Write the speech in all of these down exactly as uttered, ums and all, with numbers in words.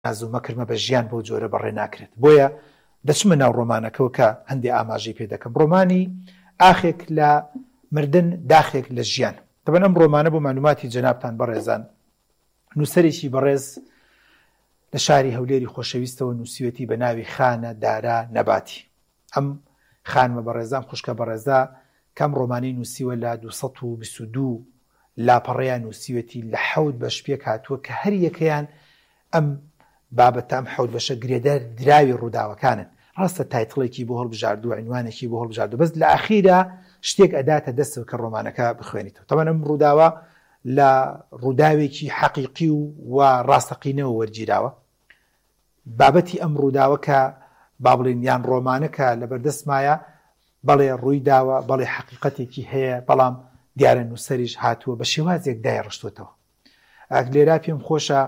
ناز و مەکرمە بە ژیان بۆ جۆرە بەڕێ ناکرێت. بۆیە دەچمە ناو ڕۆمانەکەەوە کە هەندێک ئاماژەی پێ دەکەم. ڕۆمانی ئاخێک لە مردن داخێک لە ژیان. تەبەن ئەم ڕۆمانە بۆ مانوماتی جەنابتان بەڕێزان نووسەرێکی بەڕێز لە شاری هەولێری خۆشەویستەوە نووسیوەتی بە ناوی خانە دارا نەباتی. ئەم خانمە بەڕێزان خوشکە بەڕێزا کەم ڕۆمانی نووسیوە لە دووسەد و بیست و دوو لاپەڕەیان نووسیوەتی لە حەوت بەش پێک هاتووە کە هەر یەکەیان ئەم بابەتە ئەم حەوت بەشە گرێدەر دراوی ڕووداوەکانن. ڕاستە تایتڵێکی بۆ هەڵبژاردووە عنوانێکی بۆ هەڵبژاردووە بەس لە ئاخیرا شتێک ئەداتە دەستەوە کە ڕۆمانەکە بخوێنیتەوە. تەمەن ئەم ڕووداوە لە ڕووداوێکی حەقیقی و ڕاستەقینەوە وەرگیراوە. بابەتی ئەم ڕووداوە کە با بڵێن یان ڕۆمانەکە لە بەردەستمایە بەڵێ ڕووی داوە بەڵێ حەقیقەتێکی هەیە بەڵام دیارە نووسەریش هاتووە بە شێوازێک دایڕشتوێتەوە. لێرا پێم خۆشە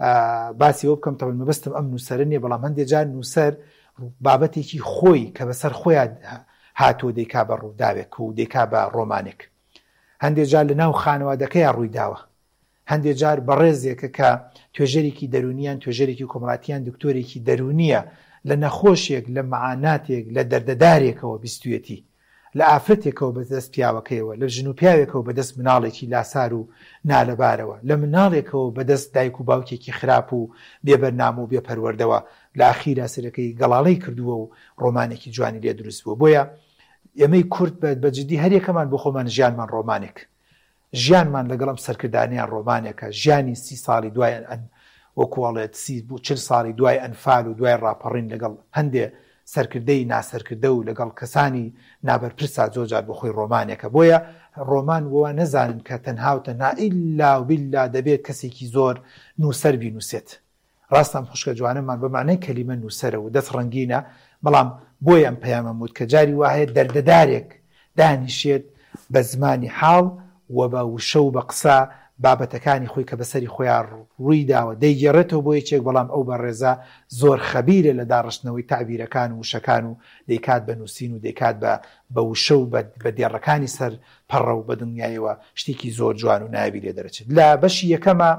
باسی ئەوە بکەم تەمەن مەبەستم ئەم نووسەرە نیە بەڵام هەندێک جار نووسەر بابەتێکی خۆی کە بەسەر خۆیان هاتووە دەیکا بە ڕووداوێک و دەیکا بە ڕۆمانێک. هەندێک جار لە ناو خانەوادەکەیان ڕووی داوە، هەندێک جار بەڕێزێکە کە توێژەرێکی دەرونیان توێژەرێکی کۆمەڵاتیان دکتۆرێکی دەرونیە لە نەخۆشیێک لە معاناتێک لە دەردەدارێکەوە بیستوێتی لە ئافرەتێکەوە بەدەست پیاوەکەیەوە لە ژن و پیاوێکەوە بەدەست مناڵێکی لاسار و نالەبارەوە لە مناڵێکەوە بەدەست دایک و باوکێکی خراپ و بێبەرنامە و بێپەروەردەوە لە ئاخیرا سەرەکەی گەڵاڵەی کردووە و ڕۆمانێکی جوانی لێ دروست بووە. بۆیە ئێمەی کورد بەجددی هەرێکەمان بۆ خۆمان ژیانمان ڕۆمانێک، ژیانمان لەگەڵم سەرکردانیان ڕۆمانێکە، ژیانی سی ساڵی دوای وەکوڵێت سی بوو چل ساڵی دوای ئەنفال و دوای ڕاپەڕین لەگەڵ هەندێ سەرکردەی ناسەرکردە و لەگەڵ کەسانی نابەرپرسا جۆجار بخۆی ڕۆمانێکە. بۆیە ڕۆمان وە نەزانن کە تەنهاوتە نائیلا و بیللا دەبێت کەسێکی زۆر نووسەر بینووسێت. ڕاستم خوشکە جوانەمان بە معنای کەلیمە نووسەرە و دەست ڕەنگینە، بەڵام بۆی ئەم پەیامەموت کە جاری وایە دەردەدارێک دانیشێت بە زمانی حاڵ و بە وشە و بە قسە بابەتەکانی خۆی کە بەسەری خۆیان ڕووی داوە دەیگەڕێتەوە بۆ یەکێک، بەڵام ئەو بەڕێزە زۆر خەبیرە لە داڕشتنەوەی تعبیرەکان و وشەکان و دەیکات بە نووسین و دەیکات بە وشە و بە دێڕەکانی سەر پەڕە و بە دنیایەوە شتێکی زۆر جوان و نایبی لێ دەرەچێت. لە بەشی یەکەمە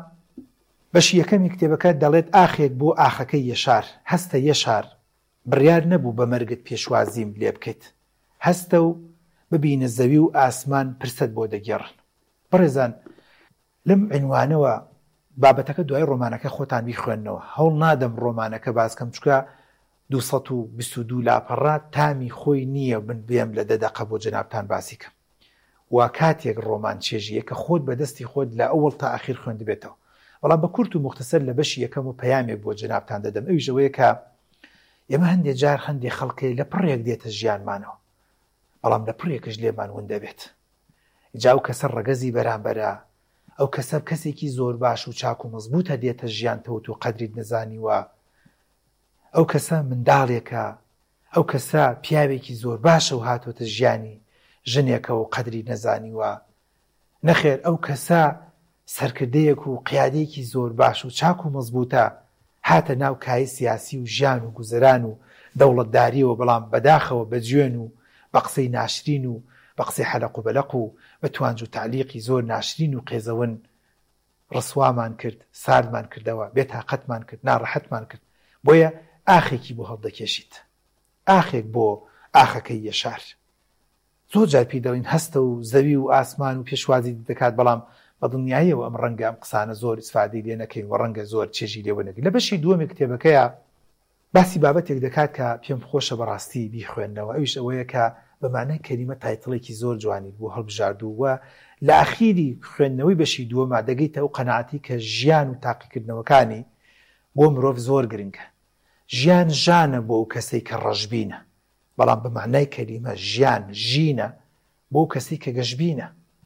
بەشی یەکەمی کتێبەکە دەڵێت ئاخێک بۆ ئاخەکەی یەشار، هەستە یەشار بڕیار نەبوو بە مەرگت پێشوازیم لێ بکەیت، هەستە و ببینە زەوی و ئاسمان پرسەت بۆ دەگێڕن. بەڕێزان لەم عنوانەوە بابەتەکە دوای ڕۆمانەکە خۆتان بیخوێننەوە. هەوڵ نادەم ڕۆمانەکە باسکەم چکە دووسەد و بیست و دوو لاپەڕە تامی خۆی نییە من بێم لە دەدەقە بۆ جەنابتان باسی کەم. وا کاتێک ڕۆمان چێژیە کە خۆت بەدەستی خۆت لە ئەوڵ تا ئاخیر خوێند بێتەوە. بەڵام بە کورت و مختصر لە بەشی یەکەم و پەیامێک بۆ جەنابتان دەدەم. ئەویشەوەیە کە ئێمە هەندێک جار هەندێک خەڵکێ لە پڕێک دێتە ژیانمانەوە، بەڵام لە پڕێکش لێمان ون دەبێت. جا ئەو کەسە ڕەگەزی بەرامبەرە، ئەو کەسە کەسێکی زۆر باش و چاک و مەزبوطە دێتە ژیانتەوت و قەدریت نەزانیوە، ئەو کەسە منداڵێکە، ئەو کەسە پیاوێکی زۆر باشە و هاتوۆتە ژیانی ژنێکە و قەدری نەزانیوە، نەخێر ئەو کەسە سەرکردەیەک و قیادەیەکی زۆر باش و چاک و مەزبوطە هاتە ناو کای سیاسی و ژیان و گوزەران و دەوڵەتداریەوە، بەڵام بەداخەوە بەجوێن و بە قسەی ناشرین و بە قسەی حەلەق و بەلەق و بە توانج و تعلیقی زۆر ناشرین و قێزەون ڕسوامان کرد، ساردمان کردەوە، بێتاقەتمان کرد، ناڕەحەتمان کرد. بۆیە ئاخێکی بۆ هەڵدەکێشیت، ئاخێک بۆ ئاخەکەی یەشار. زۆر جار پێی دەڵێن هەستە و زەوی و ئاسمان و پێشوازی دەکات، بەڵام بە دنیایەوە ئەم ڕەنگە ئەم قسانە زۆر ئیسفادەی لێ نەکەین و ڕەنگە زۆر چێژی لێوە نەگەین. لە بەشی دووەمی کتێبەکەیە باسی بابەتێک دەکات کە پێم خۆشە بەڕاستی بیخوێندنەوە. ئەویش ئەوەیە کە بەمانای کەلیمە تایتڵێکی زۆر جوانی بۆ هەڵبژاردووە. لە ئاخیری خوێندنەوەی بەشی دووەما دەگەیتە ئەو قەناعەتی کە ژیان و تاقیکردنەوەکانی بۆ مرۆڤ زۆر گرنگە. ژیان ژانە بۆ ئەو کەسەی کە ڕەشبینە، بەڵام بەمانای کەلیمە ژیان ژینە بۆ ئەو کەسەی کە گەشبینە.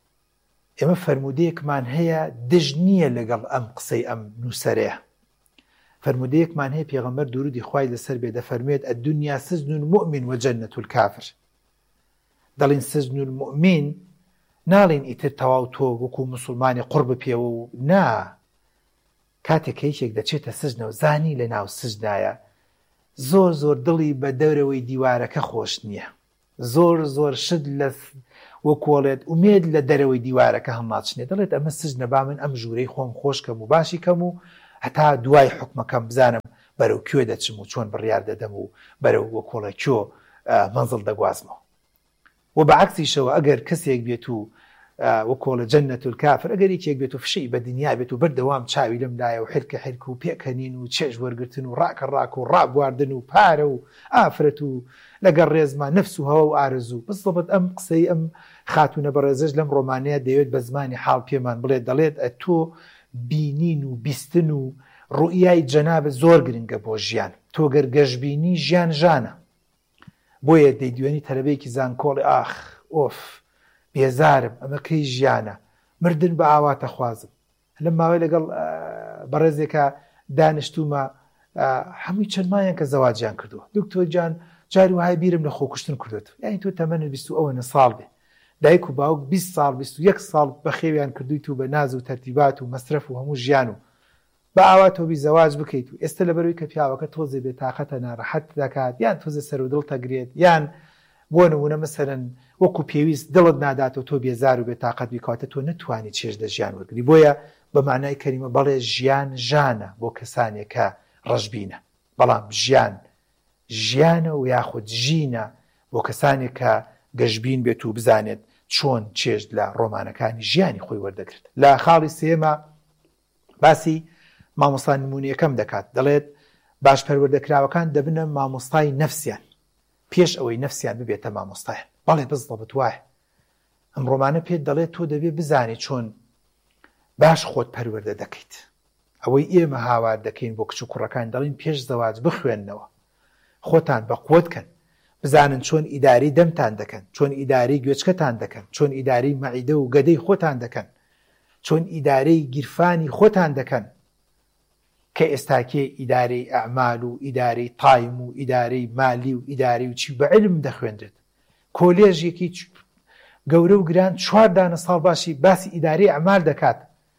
ئێمە فەرمودەیەکمان هەیە دژ نییە لەگەڵ ئەم قسەی ئەم نووسەرەیە. فەرمودەیەکمان هەیە پێغەمبەر دوورودی خوای لەسەر بێ دەفەرمێت ئەدونیا سجن المؤمن وجنة الكافر. دەڵین سجن المؤمن ناڵین ئیتر تەواو تۆ وەکو مسلمانی قڕب پێوە و نا، کاتێک یەکێک دەچێتە سجنەوە زانی لە ناو سجنایە زۆر زۆر دڵی بە دەورەوەی دیوارەکە خۆش نییە، زۆر زۆر شت لە وەکوڵێت ئومێد لە دەرەوەی دیوارەکە هەڵناچنێت. دەڵێت ئەمە سجنە با من ئەم ژوورەی خۆم خۆش کەم و باشی کەم و هەتا دوای حکومەکەم بزانم بەرەو کوێ دەچم و چۆن بڕیار دەدەم و بەرەو وەکۆڵە کۆ مەنزڵ دەگوازمەوە. و بەعکسیشەوە ئەگەر کەسێک بێت و وەکۆڵە جەنەتول کافر ئەگەر یەکێک بێت و فشەی بە دنیا بێت و بەردەوام چاوی لەملایە و حرکە حرک و پێکەنین و چێژ وەرگرتن و ڕاکە ڕاک و ڕابواردن و پارە و ئافرەت و لەگەڕ ڕێزمان نەفس و هەوە و ئارزوو بزڵبت ئەم قسەی ئەم خاتونە بەڕێزەش لەم ڕۆمانەیە دەوێت بە زمانی حاڵ پێمان بڵێت دەڵێت تۆ بینین و بیستن و ڕوئیای جەنابە زۆر گرنگە بۆ ژیان، تۆ گەر گەشببینی ژیان ژانە. بۆیە دەیدوێنی تەلەبەیەکی زانکۆڵی ئاخ ئۆف بێزارم ئەمە کەی ژیانە، مردن بە ئاواتە خوازم. لەم ماوەی لەگەڵ بەڕێزێکە دانیشتومە هەمووی چەند مایان کە زەواجیان کردووە، دکتۆر جان جاری وهای بیرم لە خۆکوشتن کردوێت، یعنی تۆ تەمەنت بیست و ئەوەنە ساڵ بێ، دایک و باوک بیست ساڵ بیست و یەک ساڵ بە خێویان کردویت و بە ناز و تەرتیبات و مەسرف و هەموو ژیان و بە ئاواتەوەبی زەواج بکەیت و ئێستا لەبەرەوەی کە پیاوەکە تۆزێ بێتاقەتە ناڕەحەت دەکات یان تۆزە سەر و دڵ تەگرێت یان بۆ نمونە مەسەرەن وەکو پێویست دڵت ناداتەوە تۆ بێزار و بێتاقەت بیکاتە تۆ نتوانی چێژ لە ژیان وەرگری. بۆیە بە معنای کەریمە بەڵێ ژیان ژانە بۆ کەسانێک کە ڕەشبینە، بەڵام ژیان ژیانە و یاخود ژینە بۆ کەسانێک کە گەشببین بێت و بزانێت چۆن چێژ لە ڕۆمانەکانی ژیانی خۆی وەردەگرێت. لە خاڵی سێمە باسی مامۆستا نمونیەکەم دەکات، دەڵێت باش پەروەردەکراوەکان دەبنە مامۆستای نەفسیان پێش ئەوەی نەفسیان ببێتە مامۆستایان. بەڵێ بزڵبت وایە ئەم ڕۆمانە پێت دەڵێت تۆ دەبێ بزانێت چۆن باش خۆت پەروەردە دەکەیت. ئەوەی ئێمە هاوار دەکەین بۆ کچ و کوڕەکان دەڵین پێش زەواج بخوێننەوە، خۆتان بەقوتکەن، بزانن چۆن ئیداری دەمتان دەکەن، چۆن ئیداری گوێچکەتان دەکەن، چۆن ئیداری مەعیدە و گەدەی خۆتان دەکەن، چۆن ئیدارەی گیرفانی خۆتان دەکەن کە ئێستاکێ ئیدارەی ئەعمال و ئیدارەی تایم و ئیدارەی مالی و ئیداری و چی بە علم دەخوێندرێت. کۆلێژێکی گەورە و گران چوار دانە ساڵ باشی باسی ئیدارەی ئەعمال دەکات.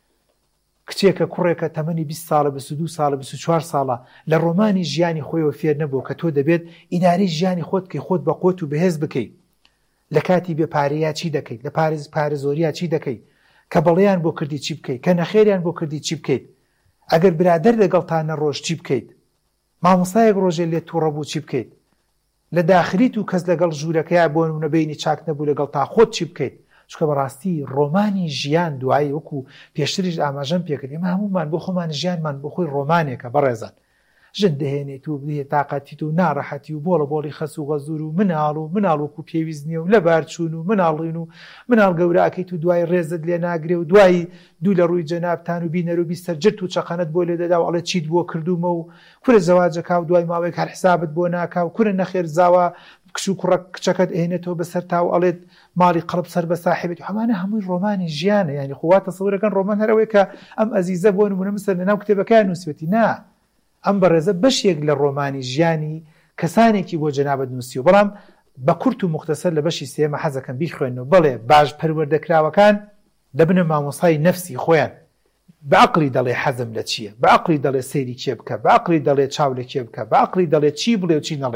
کچێکە کوڕێکە تەمەنی بیست ساڵە بیست و دوو ساڵە بیست و چوار ساڵە لە ڕۆمانی ژیانی خۆیەوە فێر نەبوو کە تۆ دەبێت ئیدارەی ژیانی خۆت کەی خۆت بە قوت و بەهێز بکەیت. لە کاتی بێپارەیە چی دەکەیت، لە پارێز پارێزۆریا چی دەکەیت، کە بەڵێیان بۆ کردی چی بکەیت، کە نەخێریان بۆ کردی چی بکەیت، ئەگەر برادەر لەگەڵتان نەڕۆژ چی بکەیت، مامۆستایەک ڕۆژێ لێت تووڕەبوو چی بکەیت، لە داخلیت و کەس لەگەڵ ژوورەکەیە بۆ نمونە بینی چاک نەبوو لەگەڵ تا خۆت چی بکەیت. چکە بەڕاستی ڕۆمانی ژیان دوایی وەکو پێشتریش ئاماژەم پێکرد ئێمە هەمومان بۆ خۆمان ژیانمان بۆ خۆی ڕۆمانێکە بەڕێزان، ژن دەهێنێت و بێ تااقەتیت و ناڕەحەتی و بۆڵە بۆڵی خەس و غەزور و مناڵ و مناڵ وەکو پێویست نییە و لە بارچوون و مناڵین و مناڵ گەوراکەیت و دوای ڕێزت لێ ناگرێ و دوایی دوو لە ڕووی جەنابتان و بینەر و بیستەر جرت و چەقەنت بۆ لێ دەدا و ئەڵێ چیت بۆ کردومە و کورە زەواجەکە و دوای ماوەیەک هەر حسابت بۆ ناکا و کورە نەخێر زاوە کچ و کوڕە کچەکەت ئێنێتەوە بەسەر تا و ئەڵێت ماڵی قەڵب سەر بە ساحبێت و هەمانە هەمووی ڕۆمانی ژیانە. یعنی خوا تەسەوورەکەن ڕۆمان هەرەوەی کە ئەم ئەزیزە بۆ نمونە مثل لەناو کتێبەکان نووسێتی نا، ئەم بەڕێزە بەشێک لە ڕۆمانی ژیانی کەسانێکی بۆ جەنابەت نووسیوە. بەڵام بە کورت و مختصر لە بەشی سێمە حەزەکەم بیخوێنەوە بڵێ باش پەروەردەکراوەکان دەبنە مامۆستای نەفسی خۆیان. بە عەقڵی دەڵێ حەزم لە چییە، بە عەقڵی دەڵێ سەیری کێ بکە، بە عەقڵی دەڵێ چاو لە کێ بکە، بە عەقڵی دەڵێ چی بڵێ و چی نەڵێ.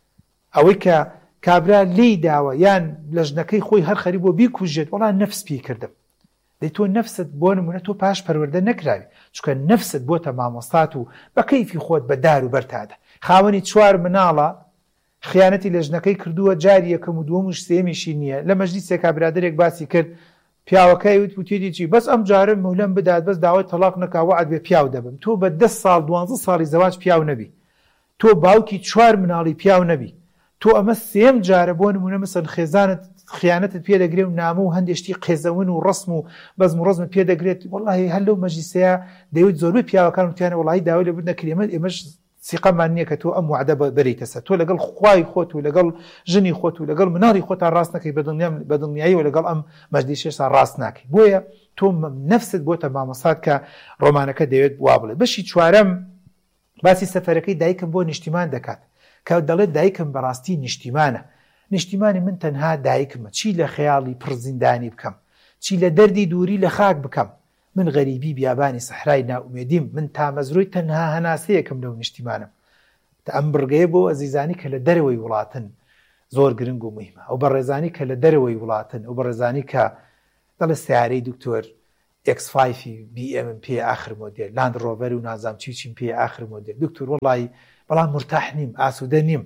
ئەوەی کە کابرا لی داوە یان لە ژنەکەی خۆی هەر خەری بۆ بیکوژێت وەڵا نەفس پێی کردم. دەی تۆ نەفست بۆ نمونە تۆ پاش پەروەردە نەکراوی، چونکە نەفست بۆتە مامۆستات و بە کەیفی خۆت بە دار و بەرتادە. خاوەنی چوار مناڵە خیانەتی لە ژنەکەی کردووە، جاری یەکەم و دووەم و سێمیشی نییە. لە مەجلیسێکا برادەرێک باسی کرد، پیاوەکەی وت وتێتی چی بەس ئەم جارە مەولەم بدات بەس داوای تەلاق نەکا وعد بێ پیاو دەبم. تۆ بە دە ساڵ دوانزە ساڵی زەواج پیاو نەبی، تۆ باوکی چوار مناڵی پیاو نەبی، تۆ ئەمە سێم جارە بۆ نمونە مثل خێزانت خیانەتت پێ دەگرێت و نامە و هەندێشتی قێزەون و ڕسم و بەزم و ڕزمت پێ دەگرێت. وەڵاهی هەر لەو مەجلیسەیە دەیوت زۆربەی پیاوەکان وتیانە وەڵاهی داوای لێ بردنە کلێمە ئێمەش سیقەمان نییە کە تۆ ئەم وعدە بەریتە سەر، تۆ لەگەڵ خوای خۆت و لەگەڵ ژنی خۆت و لەگەڵ مناڵی خۆتان ڕاست نەکەی بە دڵنیایی و لەگەڵ ئەم مەجلیسێشتا ڕاست ناکەی. بۆیە تۆ نەفست بۆتە مامۆستات کە ڕۆمانەکە دەوێت وا بڵێت. بەشی چوارەم باسی سەفەرەکەی دایکم بۆ نیشتیمان دەکات کە دەڵێت دایکم بەڕاستی نیشتیمانە. نیشتیمانی من تەنها دایکمە، چی لە خەیاڵی پڕزیندانی بکەم، چی لە دەردی دووری لە خاک بکەم. من غەریبی بیابانی سەحرای ناومێدیم، من تا مەزروی تەنها هەناسەیەکم لەو نیشتیمانم. تا ئەم بڕگەیە بۆ ئەزیزانی کە لە دەرەوەی وڵاتن زۆر گرنگ و مهمە، ئەو بەڕێزانی کە لە دەرەوەی وڵاتن، ئەو بەڕێزانی کە دەڵێ سیارەی دکتۆر ئێکس فایڤ بی ئێم پێ آخر مۆدێل، لاند ڕۆڤەر و نازام چی چیم پێ آخر مۆدێل. دکتۆر وەڵی بەڵام مرتاح نیم، ئاسوودە نیم.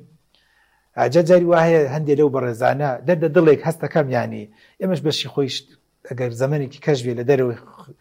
ئاجا جاری وایە هەندێک لەو بەڕێزانە دەردە دڵێک هەستەکەم، ینی ئێمەش بەشی خۆی ئەگەر زەمانێکی کەش بێ لە دەرەوەی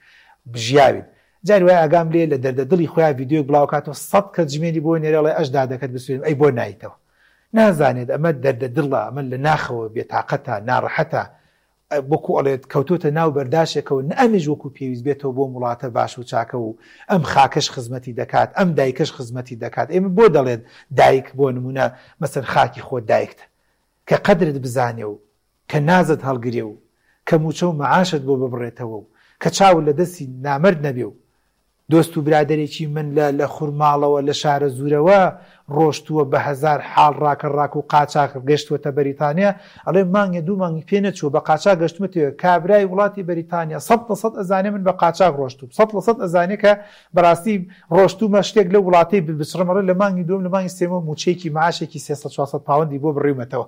بژیاوین، جاری وایە ئاگام لێ لە دەردە دڵی خۆیان ڤیدیۆ بڵاو کاتەوە سەد کە جمێنی بۆ نێرەڵێ ئەش دادەکەت بسوێن، ئەی بۆ نایتەوە. نازانێت ئەمە دەردە دڵە، ئەمە لە ناخەوە بێتاقەتە، ناڕەحەتە، بۆکو ئەڵێت کەوتۆتە ناو بەرداشێکەوە، ئەمیش وەکو پێویست بێتەوە بۆ وڵاتە باش و چاکە و ئەم خاکەش خزمەتی دەکات، ئەم دایکەش خزمەتی دەکات. ئێمە بۆ دەڵێت دایک بۆ نمونە مەسەن خاکی خۆ دایکتە کە قەدرت بزانێ و کە نازت هەڵگرێ و کە موچە و مەعاشت بۆ ببڕێتەوە و کە چاو لە دەستی نامرد نەبێ و دۆست و برادێکی من لە خوورماڵەوە لە شارە زوورەوە ڕۆشتووە بە هەزار حاڵ ڕاکە ڕاک و قاچاق گەشتوەتە بەریتانیا، ئەڵێ مانگە دوو مانگی پێ نەچووە بە قاچاق گەشتمەتەوە. کابرای وڵاتی بەریتانیا سەد لە سەد ئەزانێ من بە قاچاق ڕۆشتوم، سەد لە سەد ئەزانێ کە بەڕاستی ڕۆشتومە شتێک لە وڵاتی بچڕمەڕە لە مانگی دوم لە مانگی سێمە موچەیەکی معاشێکی سێسەد چوارسەد پاوەندی بۆ بڕیمەتەوە.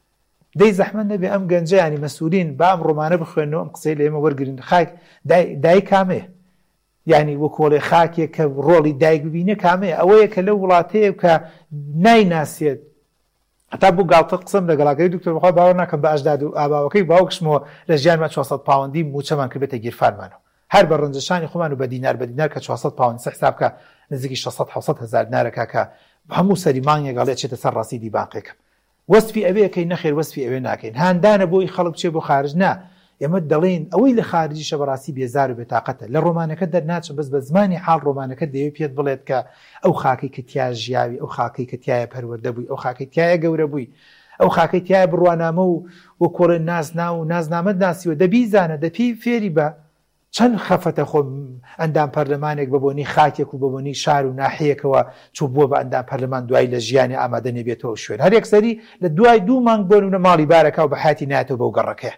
دەی زەحمەت نەبێ ئەم گەنجە ینی مەسئولین با ئەم ڕۆمانە بخوێنەوە، ئەم قسەی لە ئێمە وەرگرن. خاک دایک کامەیە؟ یعنی وە کۆڵێ خاکێک کە ڕۆڵی دایک ببینە کامەیە؟ ئەوەیە کە لەو وڵاتەیە کە نایناسێت. هەتا بوو گاڵتە قسم لەگەڵاکەی دکتۆر بەخوا باوەڕ ناکەم بە ئەژداد و ئاباوەکەی باوکشمەوە لە ژیانمان چوارسەد پاوەندی موچەمان کردبێتە گیرفانمانەوە، هەر بە ڕەنجەشانی خۆمان و بە دینار بە دینار کە چوارسەد پاوەند حساب بکە نزیکی شەشسەد حەوسەد هەزار دینارەکە کە هەموو سەری مانگێک گەڵێ چێتە سەر ڕاستیدی بانقێکم. وەسفی ئەوەیەکەی نەخێر، وەسفی ئەوێ ناکەین. هاندانە بۆی خەڵک بچێ بۆ خارج، نا ئێمە دەڵێن ئەوەی لە خارجیشە بەڕاستی بێزار و بێتاقەتە. لە ڕۆمانەکە دەرناچن، بەس بە زمانی حاڵ ڕۆمانەکە دەوێت پێت بڵێت کە ئەو خاکەی کە تیا ژیاوی، ئەو خاکەی کە تایە پەروەردە بووی، ئەو خاکەی تایە گەورە بووی، ئەو خاکەی تایە بڕوانامە و وە کۆڵێ نازنا و نازنامەت ناسیوە. دەبیزانە دەپی فێری بە چەند خەفەتە خۆ ئەندام پەرلەمانێک ببوونی خاکێک و ببوونی شار و ناحەیەکەوە چوو بووە بە ئەندام پەرلەمان دوای لە ژیانی ئامادە نەبێتەوە شوێن. هەر یەکسەری لە دوای دوو مانگ بۆ نمونە ماڵی بارەکە و بە حیاتی نایەتەوە بەو گەڕەکەیە.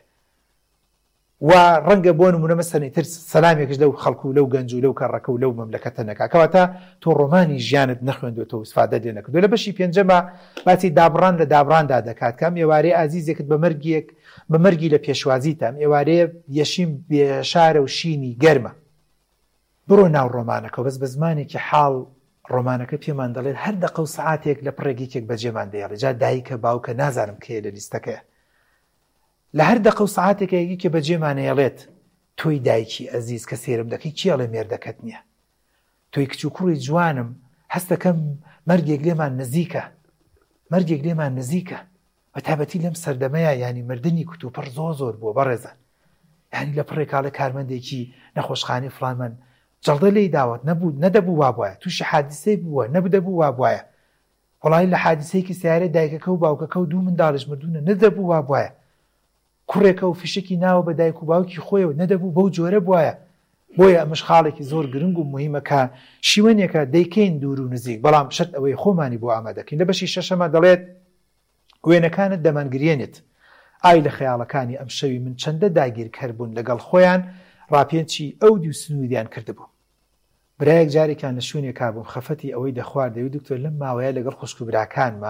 و ڕەنگە بۆ نمونە مەسەلەی تر سەلامێکش لەو خەڵکو و لەو گەنج و لەو کەڕەکە و لەو مەملەکەتە نەکا، کەواتە تۆ ڕۆمانی ژیانت نەخوێندوێتەوە و استفادە لێ نەکردووە. لە بەشی پێنجەمە باسی دابڕان لە دابڕاندا دەکات، کەم ئێوارەیە ئازیزێکت بە مەرگێک بە مەرگی لە پێشوازیتە، ئێوارەیە یەشیم بێشارە و شینی گەرمە. بڕۆ ناو ڕۆمانەکە بەس بە زمانێکی حاڵ ڕۆمانەکە پێمان دەڵێت هەر دەقە و سعاتێک لە پڕێگێکێک بەجێمان دەیەڵێ، جا دایکە باوکە نازانم کێ لە لیستەکەیە، لە هەر دەقە و سعاتێکە یەکێ بەجێمانەیەڵێت تۆی دایکی ئەزیز کە سێرم دەکەی چیاڵێ مێردەکەت نییە، تۆی کچ و کوڕی جوانم هەستەکەم مەرگێک لێمان نزیکە، مەرگێک لێمان نزیکە. بە تایبەتی لەم سەردەمەیە ینی مردنی کتوپڕ زۆر زۆر بووە بەڕێزان. ینی لە پڕێکاڵە کارمەندێکی نەخۆشخانەی فڵانمان جەڵدە لێی داوت نەبوو نەدەبوو وابواە، تووشی حادیسەی بووە نەبدەبوو وابواە، وڵی لە حادیسەیەکی سیارە دایکەکە و باوکەکە و دوو منداڵش مردوونە نەدەبوو وابواە، کوڕێکە و فیشکی ناوە بە دایک و باوکی خۆیەوە نەدەبوو بەو جۆرە بواە. بۆیە ئەمەش خاڵێکی زۆر گرنگ و مهمەکە شیوەنێکە دەیکەین دوور و نزیک، بەڵام شت ئەوەی خۆمانی بۆ ئامادەکەین. لە بەشی شەشەمە دەڵێت وێنەکانت دەمانگرێنێت، ئای لە خەیاڵەکانی ئەم شەوی من چەندە داگیرکەر بوون لەگەڵ خۆیان ڕاپێنچی ئەو دی و سنووریان کردبوو. برایەک جارێکیان لە شوێنێک کابووم خەفەتی ئەوەی دەخوارد دەوی دکتۆر لەم ماوەیە لەگەڵ خوشک و براکانمە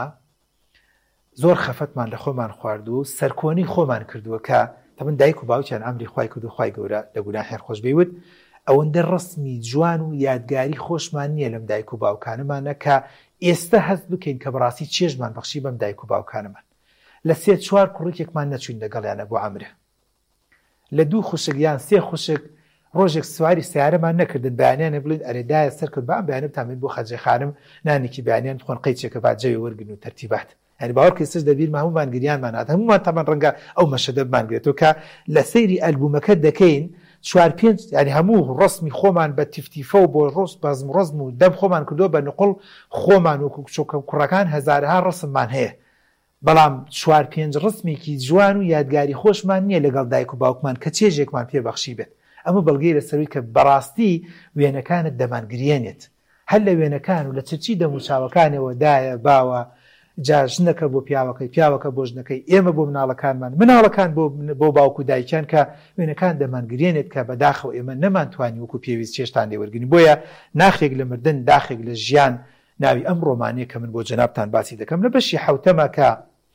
زۆر خەفەتمان لە خۆمان خواردو و سەرکۆنی خۆمان کردووە کە تەمن دایک و باوکیان ئەمری خوای کرد و خوای گەورە لە گوناه هێر خۆش بێوت ئەوەندە ڕسمی جوان و یادگاری خۆشمان نییە لەم دایک و باوکانمانە کە ئێستا هەست بکەین کە بەڕاستی چێژمان بەخشی بەم دایک و باوکانمان. لە سێ چوار کوڕێکێکمان نەچوین لەگەڵیانە بۆ عەمرە، لە دوو خوشکیان سێ خوشک ڕۆژێک سواری سیارەمان نەکردن، بەیانیانە بڵین ئەرێدایە سەر کرد بەم بەیانە بتامێن بۆ خەجێ خانم نانێکی بەیانیان بخۆن قەیچێکە با جەوی وەرگن و تەرتیبات. یعنی باوەڕ کەسش دەبیرمە هەمومان گریانمان هات، هەمومان تەمان ڕەنگە ئەو مەشەدە بمانگرێتەوە کە لە سەیری ئەلبومەکە دەکەین چوار پێنج ینی هەموو ڕسمی خۆمان بە تیفتیفە و بۆ ڕۆست بەزم ڕزم و دەم خۆمان کردو بە نقڵ خۆمان و کوچۆکە کوڕەکان هەزارها ڕسممان هەیە، بەڵام چوار پێنج ڕسمێکی جوان و یادگاری خۆشمان نییە لەگەڵ دایک و باوکمان کە چێژێکمان پێبەخشی بێت. ئەمە بەڵگەی لەسەروی کە بەڕاستی وێنەکانت دەمانگرێنێت، هەر لە وێنەکان و لە چرچی دەموچاوەکانەوە دایە باوە جا ژنەکە بۆ پیاوەکەی پیاوەکە بۆ ژنەکەی، ئێمە بۆ مناڵەکانمان مناڵەکان بۆ باوکو دایکیان کە وێنەکان دەمانگرێنێت کە بەداخەوە ئێمە نەمانتوانی وەکو پێویست چێشتان لێوەرگنی. بۆیە ناخێک لە مردن داخێک لە ژیان ناوی ئەم ڕۆمانەیە کە من بۆ جەنابتان باسی دەکەم. لە بەشی حەوتەمە کە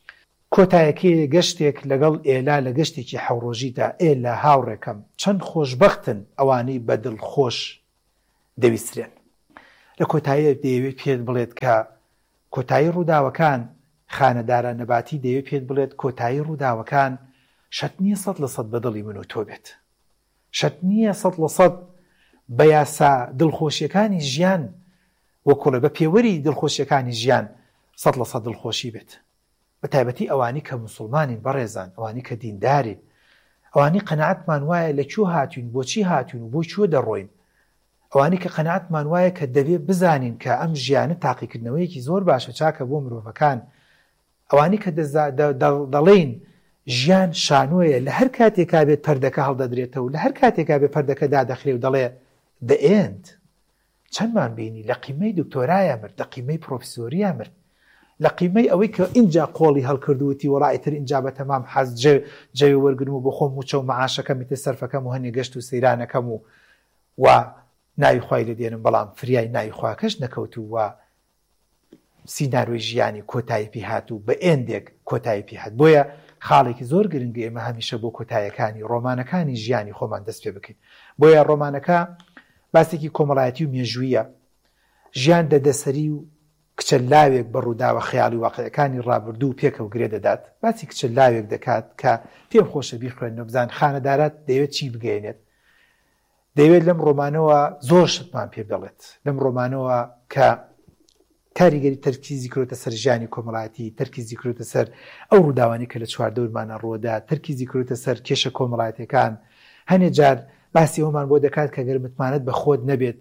کۆتایەکەی گەشتێک لەگەڵ ئێلا لە گەشتێکی حەوڕۆژیدا ئێلا هاوڕێکەم چەند خۆشبەختن ئەوانەی بەدڵ خۆش دەویسترێن. لە کۆتاییە دەیەوێت پێت بڵێت کە کۆتایی ڕووداوەکان خانەدارە نەباتی دەیەوێت پێت بڵێت کۆتایی ڕووداوەکان شەت نییە سەد لە سەد بەدڵی من و تۆ بێت، شەت نییە سەد لە سەد بە یاسا دڵخۆشیەکانی ژیان وەکوڵێ بە پێوەری دڵخۆشیەکانی ژیان سەد لە سەد دڵخۆشی بێت. بە تایبەتی ئەوانی کە موسڵمانین بەڕێزان، ئەوانی کە دیندارین، ئەوانی قەنەعەتمان وایە لە کوێ هاتوین، بۆچی هاتوین و بۆ کوێ دەڕۆین، ئەوانی کە قەنەعەتمان وایە کە دەبێت بزانین کە ئەم ژیانە تاقیکردنەوەیەکی زۆر باشە چاکە بۆ مرۆڤەکان، ئەوانی کە دەڵێن ژیان شانۆیە لە هەر کاتێکا بێت پەردەکە هەڵدەدرێتەوە، لە هەر کاتێکا بێت پەردەکە دادەخرێ و دەڵێ the end. چەندمان بینی لە قیمەی دکتۆرایە مرد، لە قیمەی پرۆفیسۆریە مرد، لە قیمەی ئەوەی کە اینجا قۆڵی هەڵکردووتی وەڵایتر اینجا بە تەمام حەز جێ وەرگرم و بۆ خۆم وچە و مەعاشەکەمی تر سەرفەکەم و هەنێ گەشت و سەیرانەکەم و و ناوی خوای لە دێنم، بەڵام فریای ناوی خواکەش نەکەوت و وە سیناروی ژیانی کۆتایی پێ هات و بە ئێندێک کۆتایی پێ هات. بۆیە خاڵێکی زۆر گرنگە ئێمە هەمیشە بۆ کۆتاییەکانی ڕۆمانەکانی ژیانی خۆمان دەست پێ بکەین. بۆیە ڕۆمانەکە باسێکی کۆمەڵایەتی و مێژوویە، ژیان دەدەسەری و کچە لاوێک بە ڕووداوە خەیاڵی واقعەکانی ڕابردوو پێکە و گرێ دەدات. باسی کچە لاوێک دەکات کە پێم خۆشە بیخوێنەوە، بزان خانەدارات دەیەوێت چی بگەێنێت، دەیەوێت لەم ڕۆمانەوە زۆر شتمان پێ بڵێت، لەم ڕۆمانەوە کە کاریگەری تەرکیزی کردوتە سەر ژیانی کۆمەڵایەتی، تەرکیزی کردوتە سەر ئەو ڕووداوانی کە لە چواردەورمانە ڕۆدا، تەرکیزی کردوتە سەر کێشە کۆمەڵایەتەکان. هەنێ جار باسی ئەومان بۆ دەکات کە گەر متمانەت بە خۆت نەبێت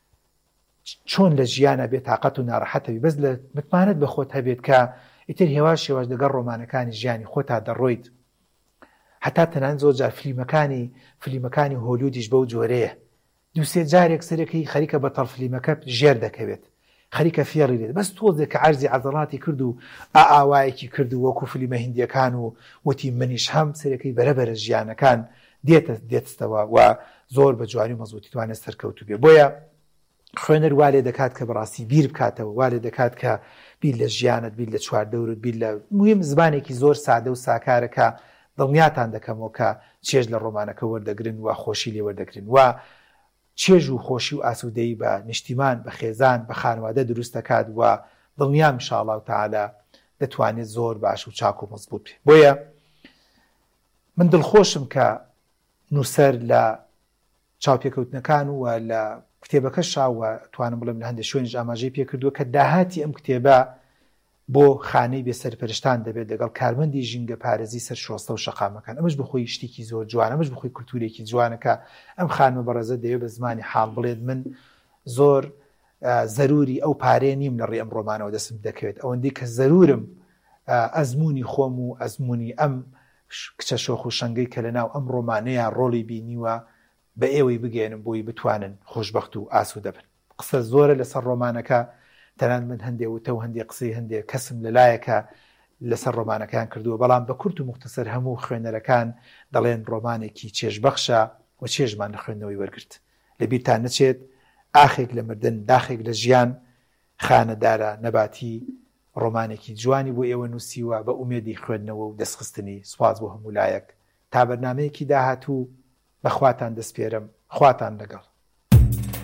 چۆن لە ژیانە بێت تاقەت و ناڕەحەتەوی، بەس لە متمانەت بە خۆت هەبێت کە ئیتر هێواش شێواش دەگەڕ ڕۆمانەکانی ژیانی خۆتا دەڕۆیت. هەتا تەنان زۆر جار فلیمەکانی فلیمەکانی هۆلیوودیش بەو جۆرەیە، دووسێ جارێک سەرەکەی خەریکە بەتەڵ فلیمەکە ژێر دەکەوێت، خەریکە فێڵی لێت، بەس تۆزێک کە عەرزی عەزەڵاتی کرد و ئاوایەکی کرد و وەکو فلیمە هیندیەکان و وتی منیش هەم سەرەکەی بەرەبەرە ژیانەکان دێتە دێتستەوە و زۆر بە جوانی و مەزبوطی توانێت سەرکەوتوو بێ. بۆیە خوێنەر وا لێ دەکات کە بەڕاستی بیر بکاتەوە، وا لێ دەکات کە بیر لە ژیانت، بیر لە چواردەورت، بیر لە مهم زمانێکی زۆر سادە و ساکارەکە دڵنیاتان دەکەمەوە کە چێژ لە ڕۆمانەکە وەردەگرن و خۆشی لێ وەردەگرن و چێژ و خۆشی و ئاسوودەیی بە نیشتیمان، بە خێزان، بە خانوادە دروست دەکات و دڵنیام ئینشاءالله تەعالا دەتوانێت زۆر باش و چاک و مەزبوط بێت. بۆیە من دڵخۆشم کە نووسەر لە چاوپێکەوتنەکان و لە کتێبەکە شاوە توانم بڵێم لە هەندێک شوێنش ئاماژەی پێکردووە کە داهاتی ئەم کتێبە بۆ خانەی بێسەرپەرشتان دەبێت لەگەڵ کارمەندی ژینگە پارێزی سەر شۆستە و شەقامەکان. ئەمەش بخۆی شتێکی زۆر جوانە، ئەمەش بخۆی کولتورێکی جوانەکە ئەم خانمە بەڕێزە دەیەوێت بە زمانی حاڵ بڵێت من زۆر زەروری ئەو پارێ نیم لە ڕێ ئەم ڕۆمانەوە دەستم دەکەوێت، ئەوەندەی کە زەرورم ئەزمموی خۆم و ئەزمموی ئەم کچە شۆخ و شەنگەی کە لەناو ئەم ڕۆمانەیە ڕۆڵی بینیوە بە ئێوەی بگەێنم بۆی بتوانن خۆشبەخت و ئاسوودە بن. قسە زۆرە لەسەر ڕۆمانەکە، تەنان من هەندێک وتە و هەندێک قسەی هەندێک کەسم لەلایەکە لەسەر ڕۆمانەکان کردووە، بەڵام بە کورت و مختصر هەموو خوێنەرەکان دەڵێن ڕۆمانێکی چێژبەخشە و چێژمان لە خوێندنەوەی وەرگرت. لەبیرتان نەچێت ئاخێک لە مردن داخێک لە ژیان خانەدارە نەباتی ڕۆمانێکی جوانی بۆ ئێوە نووسیوە بە ئومێدی خوێندنەوە و دەستخستنی. سوپاس بۆ هەموو لایەک. تا بەرنامەیەکی داهاتوو بەخواتان دەسپێرم، خواتان لەگەڵ.